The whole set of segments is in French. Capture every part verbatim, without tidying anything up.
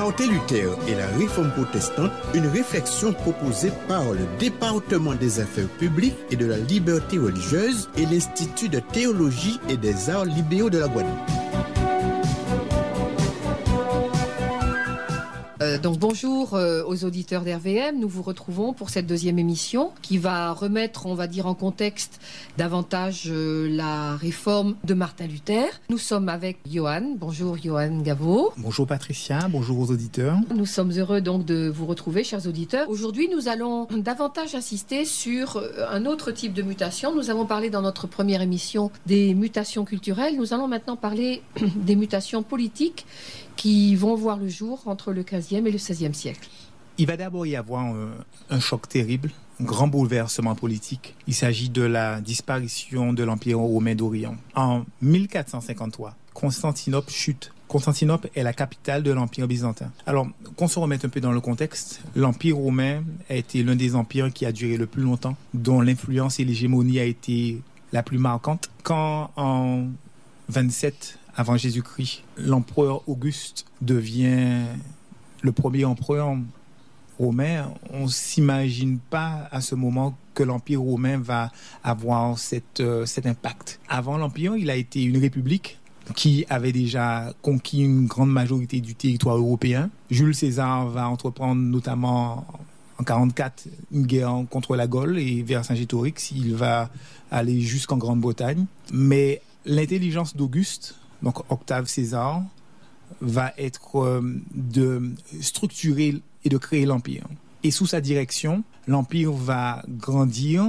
Martin Luther et la réforme protestante, une réflexion proposée par le département des affaires publiques et de la liberté religieuse et l'Institut de théologie et des arts libéraux de la Guadeloupe. Euh, donc bonjour euh, aux auditeurs d'R V M, nous vous retrouvons pour cette deuxième émission qui va remettre, on va dire en contexte, davantage euh, la réforme de Martin Luther. Nous sommes avec Johan, bonjour Johan Gavot. Bonjour Patricia, bonjour aux auditeurs. Nous sommes heureux donc de vous retrouver, chers auditeurs. Aujourd'hui, nous allons davantage insister sur un autre type de mutation. Nous avons parlé dans notre première émission des mutations culturelles, nous allons maintenant parler des mutations politiques qui vont voir le jour entre le quinzième et le seizième siècle. Il va d'abord y avoir un, un choc terrible, un grand bouleversement politique. Il s'agit de la disparition de l'Empire romain d'Orient. En mille quatre cent cinquante-trois, Constantinople chute. Constantinople est la capitale de l'Empire byzantin. Alors, qu'on se remette un peu dans le contexte, l'Empire romain a été l'un des empires qui a duré le plus longtemps, dont l'influence et l'hégémonie a été la plus marquante. Quand en vingt-sept avant Jésus-Christ, l'empereur Auguste devient le premier empereur romain, on ne s'imagine pas à ce moment que l'Empire romain va avoir cette, euh, cet impact. Avant l'Empire, il a été une république qui avait déjà conquis une grande majorité du territoire européen. Jules César va entreprendre notamment en quarante-quatre une guerre contre la Gaule et Vercingétorix, il va aller jusqu'en Grande-Bretagne. Mais l'intelligence d'Auguste, donc Octave César, va être euh, de structurer et de créer l'Empire. Et sous sa direction, l'Empire va grandir,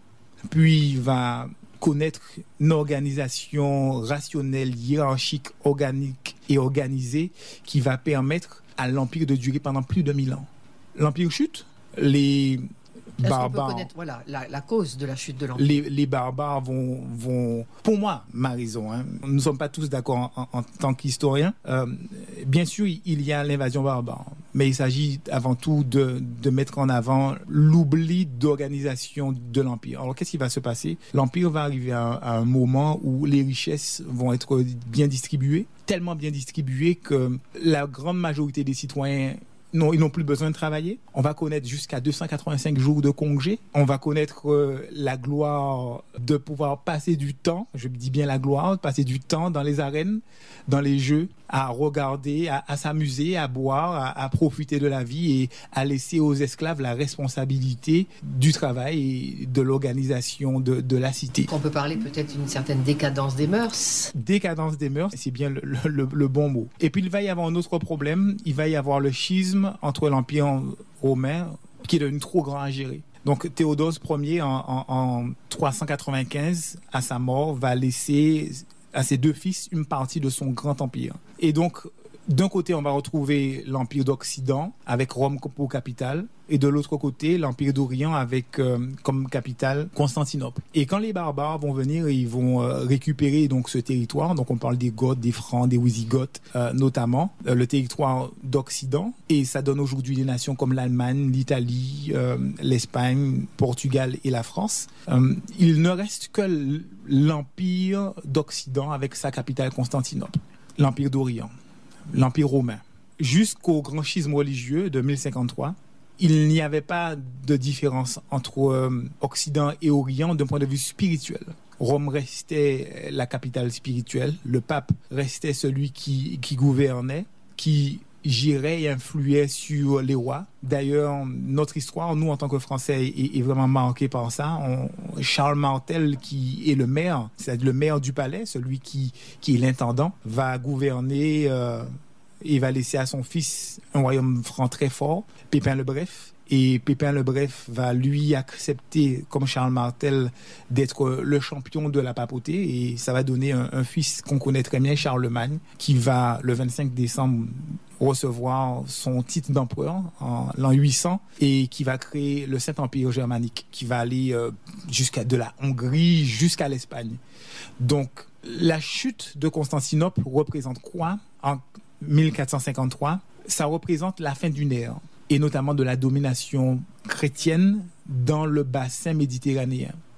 puis va connaître une organisation rationnelle, hiérarchique, organique et organisée qui va permettre à l'Empire de durer pendant plus de mille ans. L'Empire chute, les Est-ce barbares... qu'on peut connaître voilà, la, la cause de la chute de l'Empire? Les, les barbares vont, vont... Pour moi, ma raison, hein, nous ne sommes pas tous d'accord en, en, en tant qu'historiens. Euh, bien sûr, il y a l'invasion barbare, mais il s'agit avant tout de, de mettre en avant l'oubli d'organisation de l'Empire. Alors, qu'est-ce qui va se passer? L'Empire va arriver à, à un moment où les richesses vont être bien distribuées, tellement bien distribuées que la grande majorité des citoyens Non, ils n'ont plus besoin de travailler. On va connaître jusqu'à deux cent quatre-vingt-cinq jours de congé. On va connaître euh, la gloire de pouvoir passer du temps, je dis bien la gloire, passer du temps dans les arènes, dans les jeux, à regarder, à, à s'amuser, à boire, à, à profiter de la vie et à laisser aux esclaves la responsabilité du travail et de l'organisation de, de la cité. On peut parler peut-être d'une certaine décadence des mœurs. Décadence des mœurs, c'est bien le, le, le bon mot. Et puis il va y avoir un autre problème, il va y avoir le schisme entre l'Empire romain qui est devenu trop grand à gérer. Donc Théodose Ier en, en, en trois cent quatre-vingt-quinze, à sa mort, va laisser à ses deux fils une partie de son grand empire. Et donc, d'un côté, on va retrouver l'Empire d'Occident avec Rome pour capitale, et de l'autre côté, l'Empire d'Orient avec euh, comme capitale Constantinople. Et quand les barbares vont venir, ils vont euh, récupérer donc ce territoire. Donc on parle des Goths, des Francs, des Wisigoths, euh, notamment euh, le territoire d'Occident. Et ça donne aujourd'hui des nations comme l'Allemagne, l'Italie, euh, l'Espagne, Portugal et la France. Euh, il ne reste que l'Empire d'Occident avec sa capitale Constantinople, l'Empire d'Orient, l'Empire romain. Jusqu'au grand schisme religieux de mille cinquante-trois, il n'y avait pas de différence entre euh, Occident et Orient d'un point de vue spirituel. Rome restait la capitale spirituelle, le pape restait celui qui, qui gouvernait, qui gérait et influait sur les rois. D'ailleurs, notre histoire, nous en tant que Français, est, est vraiment marquée par ça. On, Charles Martel, qui est le maire, c'est-à-dire le maire du palais, celui qui, qui est l'intendant, va gouverner... Euh, et va laisser à son fils un royaume franc très fort, Pépin le Bref. Et Pépin le Bref va lui accepter, comme Charles Martel, d'être le champion de la papauté. Et ça va donner un, un fils qu'on connaît très bien, Charlemagne, qui va, le vingt-cinq décembre, recevoir son titre d'empereur en l'an huit cents et qui va créer le Saint-Empire germanique, qui va aller euh, jusqu'à de la Hongrie jusqu'à l'Espagne. Donc, la chute de Constantinople représente quoi en mille quatre cent cinquante-trois, ça représente la fin d'une ère, et notamment de la domination chrétienne dans le bassin méditerranéen.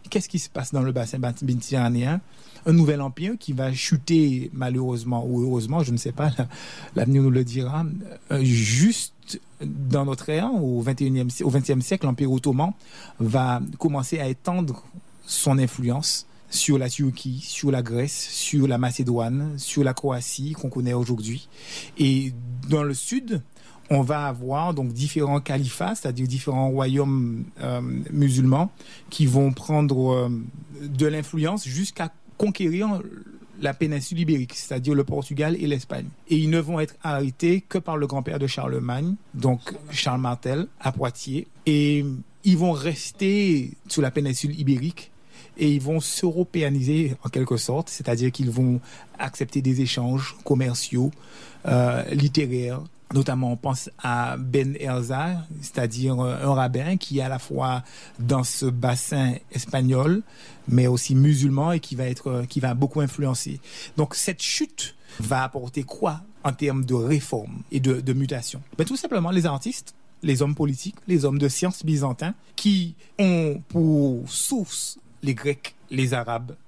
Qu'est-ce qui se passe dans le bassin méditerranéen? Un nouvel empire qui va chuter, malheureusement ou heureusement, je ne sais pas, l'avenir nous le dira, euh, juste dans notre ère, au vingt et unième, au vingtième siècle, l'Empire ottoman va commencer à étendre son influence sur la Turquie, sur la Grèce, sur la Macédoine, sur la Croatie qu'on connaît aujourd'hui. Et dans le sud, on va avoir donc différents califats, c'est-à-dire différents royaumes euh, musulmans qui vont prendre euh, de l'influence jusqu'à conquérir la péninsule ibérique, c'est-à-dire le Portugal et l'Espagne. Et ils ne vont être arrêtés que par le grand-père de Charlemagne, donc Charles Martel, à Poitiers. Et ils vont rester sur la péninsule ibérique et ils vont s'européaniser en quelque sorte, c'est-à-dire qu'ils vont accepter des échanges commerciaux, euh, littéraires. Notamment, on pense à Ben Erza, c'est-à-dire un rabbin qui est à la fois dans ce bassin espagnol, mais aussi musulman et qui va être, qui va beaucoup influencer. Donc, cette chute va apporter quoi en termes de réforme et de, de mutation? Ben, tout simplement, les artistes, les hommes politiques, les hommes de science byzantins qui ont pour source les Grecs, les Arabes,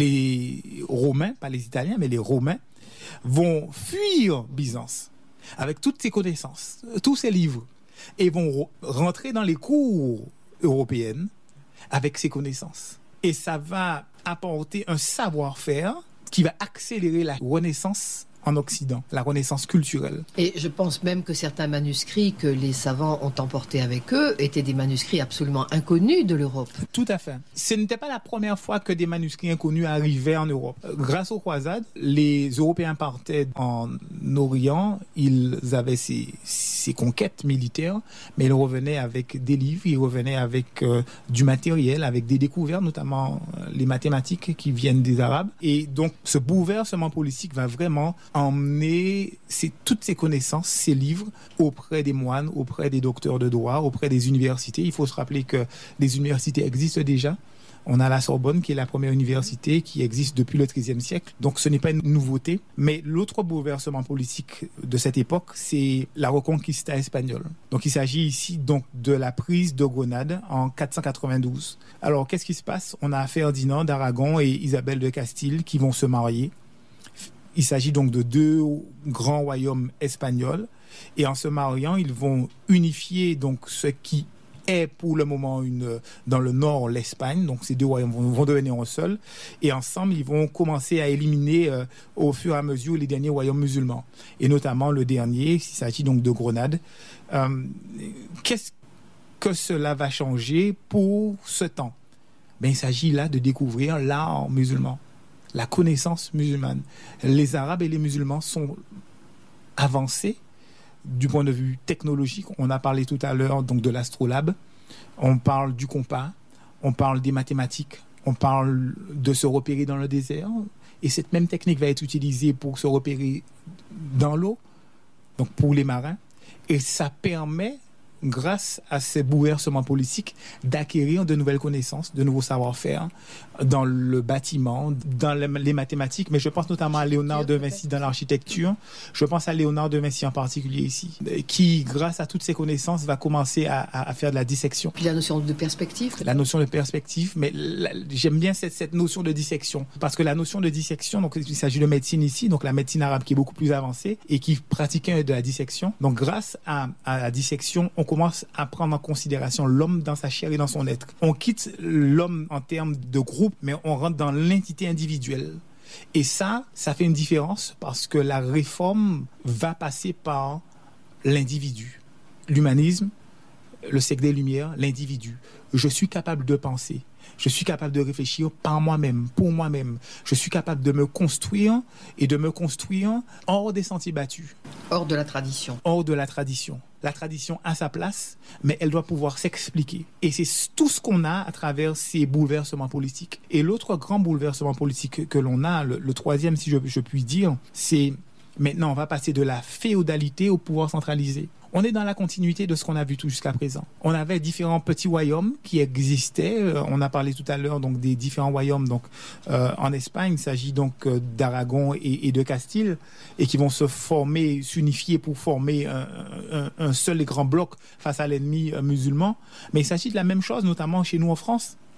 les Romains, pas les Italiens, mais les Romains, vont fuir Byzance avec toutes ces connaissances, tous ces livres, et vont rentrer dans les cours européennes avec ces connaissances. Et ça va apporter un savoir-faire qui va accélérer la renaissance en Occident, la renaissance culturelle. Et je pense même que certains manuscrits que les savants ont emportés avec eux étaient des manuscrits absolument inconnus de l'Europe. Tout à fait. Ce n'était pas la première fois que des manuscrits inconnus arrivaient en Europe. Grâce aux croisades, les Européens partaient en Orient, ils avaient ces, ces conquêtes militaires, mais ils revenaient avec des livres, ils revenaient avec euh, du matériel, avec des découvertes, notamment euh, les mathématiques qui viennent des Arabes. Et donc, ce bouleversement politique va vraiment emmener ces, toutes ces connaissances, ces livres, auprès des moines, auprès des docteurs de droit, auprès des universités. Il faut se rappeler que les universités existent déjà. On a la Sorbonne, qui est la première université qui existe depuis le treizième siècle. Donc, ce n'est pas une nouveauté. Mais l'autre bouleversement politique de cette époque, c'est la Reconquista espagnole. Donc, il s'agit ici donc de la prise de Grenade en quatre cent quatre-vingt-douze. Alors, qu'est-ce qui se passe? On a Ferdinand d'Aragon et Isabelle de Castille qui vont se marier. Il s'agit donc de deux grands royaumes espagnols. Et en se mariant, ils vont unifier donc ce qui est pour le moment une, dans le nord l'Espagne. Donc ces deux royaumes vont, vont devenir un seul. Et ensemble, ils vont commencer à éliminer euh, au fur et à mesure les derniers royaumes musulmans. Et notamment le dernier, il s'agit donc de Grenade. Euh, qu'est-ce que cela va changer pour ce temps? Ben, il s'agit là de découvrir l'art musulman, la connaissance musulmane. Les Arabes et les musulmans sont avancés du point de vue technologique. On a parlé tout à l'heure donc de l'astrolabe, on parle du compas, on parle des mathématiques, on parle de se repérer dans le désert, et cette même technique va être utilisée pour se repérer dans l'eau, donc pour les marins, et ça permet, grâce à ces bouleversements politiques, d'acquérir de nouvelles connaissances, de nouveaux savoir-faire dans le bâtiment, dans les mathématiques, mais je pense notamment à Léonard de Vinci dans l'architecture. Je pense à Léonard de Vinci en particulier ici, qui, grâce à toutes ces connaissances, va commencer à, à, à faire de la dissection. Puis la notion de perspective. La notion de perspective, mais la, j'aime bien cette, cette notion de dissection, parce que la notion de dissection, donc il s'agit de médecine ici, donc la médecine arabe qui est beaucoup plus avancée et qui pratiquait de la dissection. Donc grâce à, à la dissection, on commence à prendre en considération l'homme dans sa chair et dans son être. On quitte l'homme en termes de groupe, mais on rentre dans l'entité individuelle. Et ça, ça fait une différence parce que la réforme va passer par l'individu. L'humanisme, le siècle des Lumières, l'individu. Je suis capable de penser. Je suis capable de réfléchir par moi-même, pour moi-même. Je suis capable de me construire et de me construire hors des sentiers battus. Hors de la tradition. Hors de la tradition. La tradition a sa place, mais elle doit pouvoir s'expliquer. Et c'est tout ce qu'on a à travers ces bouleversements politiques. Et l'autre grand bouleversement politique que l'on a, le, le troisième, si je, je puis dire, c'est maintenant on va passer de la féodalité au pouvoir centralisé. On est dans la continuité de ce qu'on a vu tout jusqu'à présent. On avait différents petits royaumes qui existaient. Euh, on a parlé tout à l'heure donc des différents royaumes donc euh, en Espagne. Il s'agit donc euh, d'Aragon et, et de Castille et qui vont se former, s'unifier pour former un, un, un seul et grand bloc face à l'ennemi euh, musulman. Mais il s'agit de la même chose, notamment chez nous en France.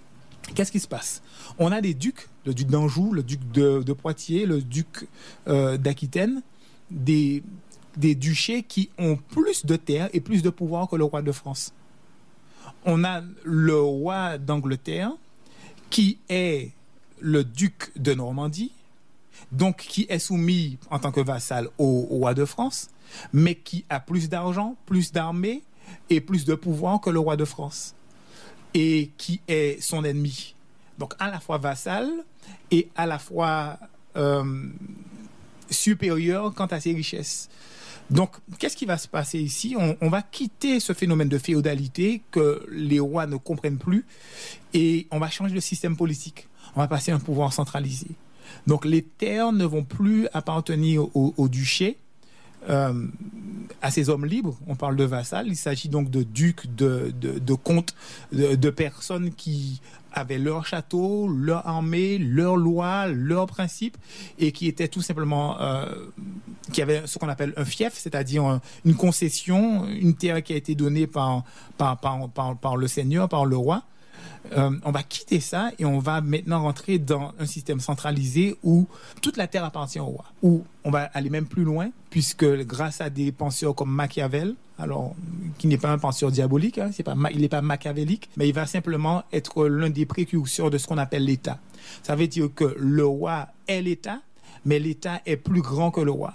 Qu'est-ce qui se passe? On a des ducs, le duc d'Anjou, le duc de, de Poitiers, le duc euh, d'Aquitaine, des, des duchés qui ont plus de terres et plus de pouvoir que le roi de France. On a le roi d'Angleterre qui est le duc de Normandie, donc qui est soumis en tant que vassal au, au roi de France, mais qui a plus d'argent, plus d'armée et plus de pouvoir que le roi de France, et qui est son ennemi. Donc à la fois vassal et à la fois euh, supérieur quant à ses richesses. Donc qu'est-ce qui va se passer ici? on, on va quitter ce phénomène de féodalité que les rois ne comprennent plus et on va changer le système politique. On va passer à un pouvoir centralisé. Donc les terres ne vont plus appartenir au, au duché, Euh, à ces hommes libres. On parle de vassals. Il s'agit donc de ducs, de, de, de comtes, de, de personnes qui avaient leur château, leur armée, leurs lois, leurs principes, et qui étaient tout simplement, euh, qui avaient ce qu'on appelle un fief, c'est-à-dire une concession, une terre qui a été donnée par, par, par, par, par le seigneur, par le roi. Euh, on va quitter ça et on va maintenant rentrer dans un système centralisé où toute la terre appartient au roi. Où on va aller même plus loin, puisque grâce à des penseurs comme Machiavel, alors qui n'est pas un penseur diabolique, hein, c'est pas, il n'est pas machiavélique, mais il va simplement être l'un des précurseurs de ce qu'on appelle l'État. Ça veut dire que le roi est l'État, mais l'État est plus grand que le roi.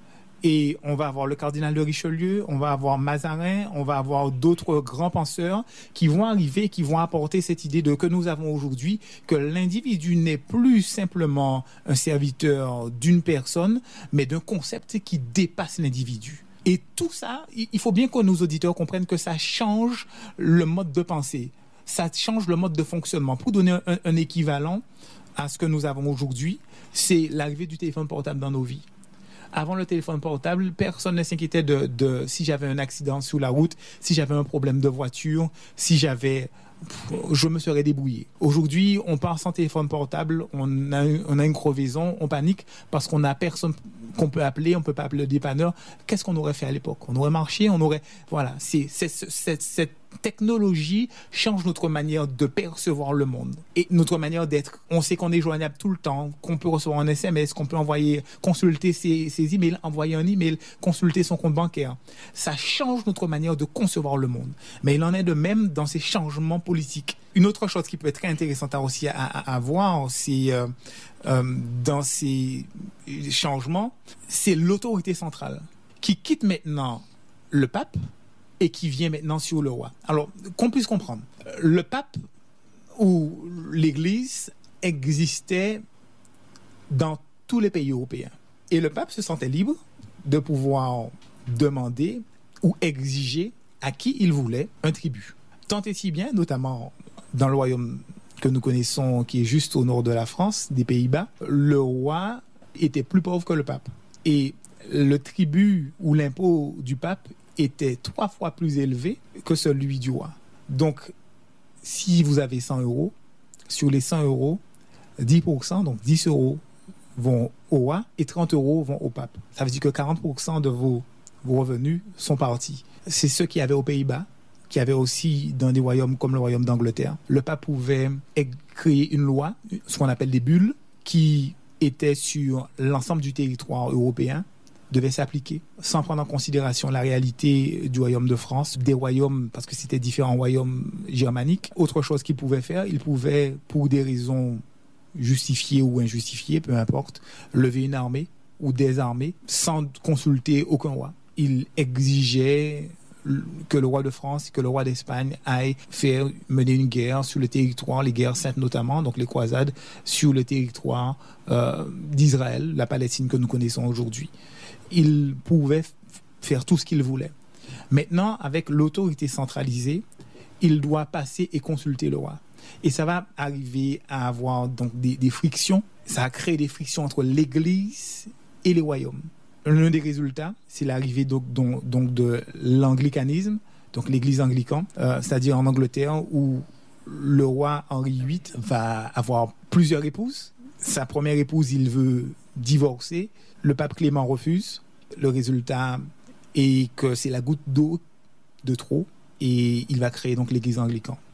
Et on va avoir le cardinal de Richelieu, on va avoir Mazarin, on va avoir d'autres grands penseurs qui vont arriver, qui vont apporter cette idée de que nous avons aujourd'hui, que l'individu n'est plus simplement un serviteur d'une personne, mais d'un concept qui dépasse l'individu. Et tout ça, il faut bien que nos auditeurs comprennent que ça change le mode de pensée, ça change le mode de fonctionnement. Pour donner un, un équivalent à ce que nous avons aujourd'hui, c'est l'arrivée du téléphone portable dans nos vies. Avant le téléphone portable, personne ne s'inquiétait de, de si j'avais un accident sur la route, si j'avais un problème de voiture, si j'avais... je me serais débrouillé. Aujourd'hui, on part sans téléphone portable, on a, on a une crevaison, on panique parce qu'on n'a personne qu'on peut appeler, on ne peut pas appeler le dépanneur. Qu'est-ce qu'on aurait fait à l'époque? On aurait marché, on aurait... Voilà, c'est, c'est, c'est, cette technologie change notre manière de percevoir le monde et notre manière d'être. On sait qu'on est joignable tout le temps, qu'on peut recevoir un S M S, qu'on peut envoyer, consulter ses, ses emails, envoyer un email, consulter son compte bancaire. Ça change notre manière de concevoir le monde. Mais il en est de même dans ces changements politiques. Une autre chose qui peut être très intéressante à aussi à, à, à voir, c'est euh, euh, dans ces changements, c'est l'autorité centrale qui quitte maintenant le pape et qui vient maintenant sur le roi. Alors, qu'on puisse comprendre, le pape ou l'Église existait dans tous les pays européens. Et le pape se sentait libre de pouvoir demander ou exiger à qui il voulait un tribut. Tant et si bien, notamment dans le royaume que nous connaissons, qui est juste au nord de la France, des Pays-Bas, le roi était plus pauvre que le pape. Et le tribut ou l'impôt du pape était trois fois plus élevé que celui du roi. Donc, si vous avez cent euros, sur les cent euros, dix pour cent, donc dix euros vont au roi et trente euros vont au pape. Ça veut dire que quarante pour cent de vos, vos revenus sont partis. C'est ce qu'il y avait aux Pays-Bas, qu'il y avait aussi dans des royaumes comme le royaume d'Angleterre. Le pape pouvait créer une loi, ce qu'on appelle des bulles, qui étaient sur l'ensemble du territoire européen, devait s'appliquer sans prendre en considération la réalité du royaume de France, des royaumes, parce que c'était différents royaumes germaniques. Autre chose qu'il pouvait faire, il pouvait, pour des raisons justifiées ou injustifiées, peu importe, lever une armée ou des armées sans consulter aucun roi. Il exigeait que le roi de France, que le roi d'Espagne aille faire mener une guerre sur le territoire, les guerres saintes notamment, donc les croisades, sur le territoire euh, d'Israël, la Palestine que nous connaissons aujourd'hui. Il pouvait f- faire tout ce qu'il voulait. Maintenant, avec l'autorité centralisée, il doit passer et consulter le roi. Et ça va arriver à avoir donc des, des frictions. Ça a créé des frictions entre l'Église et les royaumes. L'un des résultats, c'est l'arrivée donc, donc, donc de l'anglicanisme, donc l'Église anglicane, euh, c'est-à-dire en Angleterre où le roi Henri huit va avoir plusieurs épouses. Sa première épouse, il veut divorcer. Le pape Clément refuse. Le résultat est que c'est la goutte d'eau de trop et il va créer donc l'Église anglicane.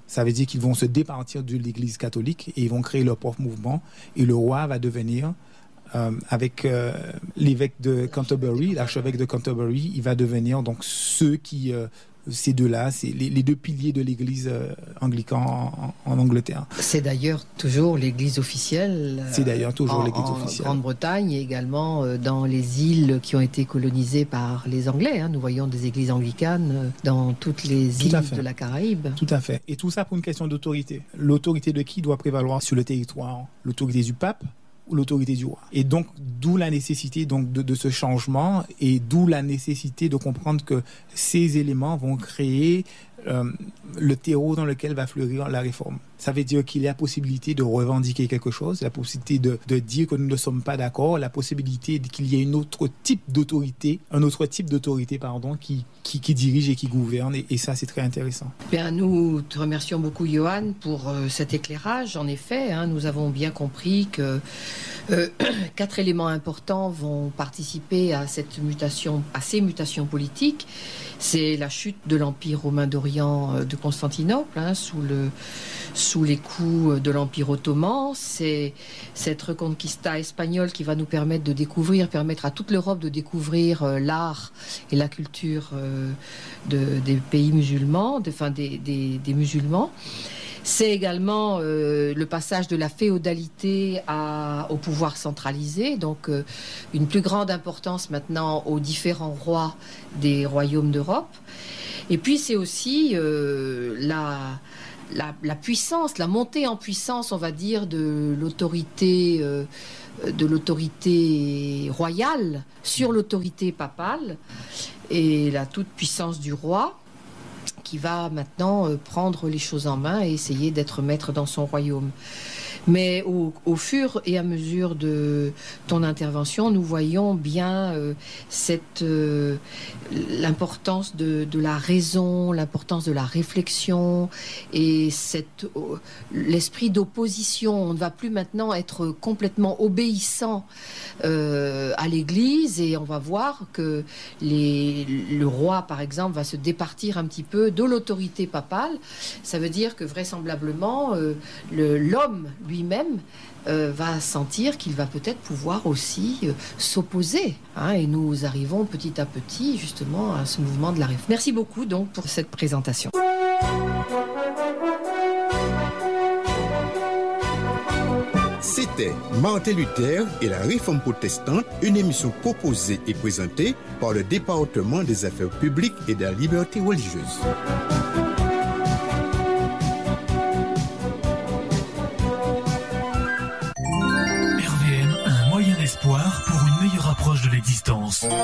Ça veut dire qu'ils vont se départir de l'Église catholique et ils vont créer leur propre mouvement. Et le roi va devenir, euh, avec euh, l'évêque de Canterbury, l'archevêque de Canterbury, il va devenir donc ceux qui... Euh, ces deux-là, c'est les, les deux piliers de l'Église euh, anglicane en, en Angleterre. C'est d'ailleurs toujours l'Église officielle. C'est d'ailleurs toujours en, l'Église en officielle. En Grande-Bretagne et également euh, dans les îles qui ont été colonisées par les Anglais. Hein. Nous voyons des églises anglicanes euh, dans toutes les Tout îles de la Caraïbe. Tout à fait. Et tout ça pour une question d'autorité. L'autorité de qui doit prévaloir sur le territoire? L'autorité du pape ou l'autorité du roi? Et donc, d'où la nécessité donc, de, de ce changement et d'où la nécessité de comprendre que ces éléments vont créer euh, le terreau dans lequel va fleurir la réforme. Ça veut dire qu'il y a possibilité de revendiquer quelque chose, la possibilité de, de dire que nous ne sommes pas d'accord, la possibilité qu'il y ait un autre type d'autorité, un autre type d'autorité, pardon, qui, qui, qui dirige et qui gouverne. Et, et ça, c'est très intéressant. Bien, nous te remercions beaucoup, Johan, pour euh, cet éclairage. En effet, hein, nous avons bien compris que euh, quatre éléments importants vont participer à cette mutation, à ces mutations politiques. C'est la chute de l'Empire romain d'Orient de Constantinople, hein, sous le sous les coups de l'Empire ottoman. C'est cette reconquista espagnole qui va nous permettre de découvrir, permettre à toute l'Europe de découvrir euh, l'art et la culture euh, de, des pays musulmans, de, enfin des, des, des musulmans. C'est également euh, le passage de la féodalité à, au pouvoir centralisé, donc euh, une plus grande importance maintenant aux différents rois des royaumes d'Europe. Et puis c'est aussi euh, la... La, la puissance, la montée en puissance, on va dire, de l'autorité, euh, de l'autorité royale sur l'autorité papale et la toute puissance du roi qui va maintenant euh, prendre les choses en main et essayer d'être maître dans son royaume. Mais au, au fur et à mesure de ton intervention, nous voyons bien euh, cette, euh, l'importance de, de la raison, l'importance de la réflexion et cette, euh, l'esprit d'opposition. On ne va plus maintenant être complètement obéissant euh, à l'Église et on va voir que les, le roi, par exemple, va se départir un petit peu de l'autorité papale. Ça veut dire que vraisemblablement, euh, le, l'homme, lui, lui-même euh, va sentir qu'il va peut-être pouvoir aussi euh, s'opposer. Hein, et nous arrivons petit à petit justement à ce mouvement de la réforme. Merci beaucoup donc pour cette présentation. C'était Martin Luther et la Réforme protestante, une émission proposée et présentée par le département des affaires publiques et de la liberté religieuse. R V M, un moyen d'espoir pour une meilleure approche de l'existence.